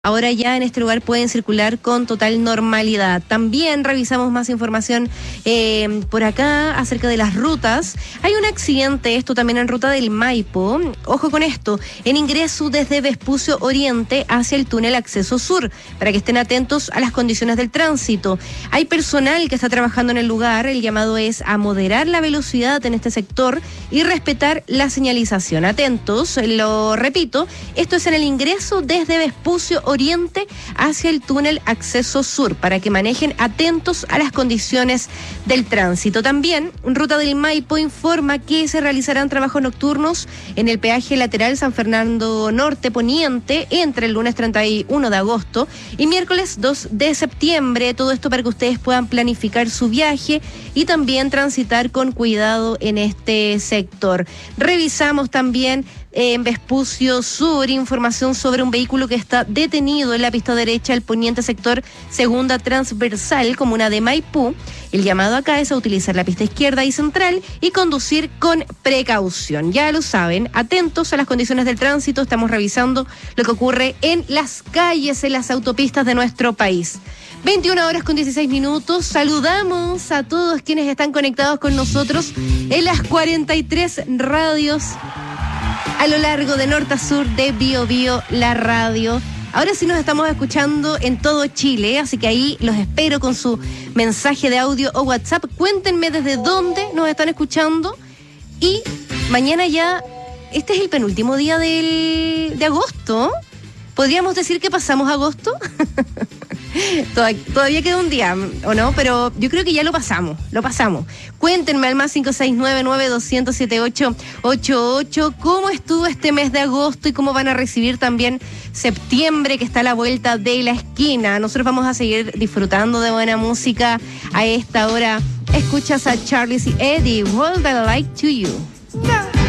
Ahora ya en este lugar pueden circular con total normalidad. También revisamos más información por acá acerca de las rutas. Hay un accidente, esto también en ruta del Maipo. Ojo con esto, en ingreso desde Vespucio Oriente hacia el túnel Acceso Sur, para que estén atentos a las condiciones del tránsito. Hay personal que está trabajando en el lugar. El llamado es a moderar la velocidad en este sector y respetar la señalización. Atentos, lo repito, esto es en el ingreso desde Vespucio Oriente hacia el túnel Acceso Sur, para que manejen atentos a las condiciones del tránsito. También, Ruta del Maipo informa que se realizarán trabajos nocturnos en el peaje lateral San Fernando Norte Poniente entre el lunes 31 de agosto y miércoles 2 de septiembre. Todo esto para que ustedes puedan planificar su viaje y también transitar con cuidado en este sector. Revisamos también en Vespucio Sur información sobre un vehículo que está detenido en la pista derecha del poniente sector segunda transversal, comuna de Maipú. El llamado acá es a utilizar la pista izquierda y central y conducir con precaución. Ya lo saben, atentos a las condiciones del tránsito. Estamos revisando lo que ocurre en las calles, en las autopistas de nuestro país. 21 horas con 16 minutos. Saludamos a todos quienes están conectados con nosotros en las 43 radios a lo largo de norte a sur de Bio Bio, la radio. Ahora sí nos estamos escuchando en todo Chile, así que ahí los espero con su mensaje de audio o WhatsApp. Cuéntenme desde dónde nos están escuchando. Y mañana ya, este es el penúltimo día de agosto. ¿Podríamos decir que pasamos agosto? Todavía queda un día, ¿o no? Pero yo creo que ya lo pasamos. Cuéntenme al más 569-9200-7888 cómo estuvo este mes de agosto y cómo van a recibir también septiembre, que está a la vuelta de la esquina. Nosotros vamos a seguir disfrutando de buena música a esta hora. Escuchas a Charlie y Eddie, World I Like to You.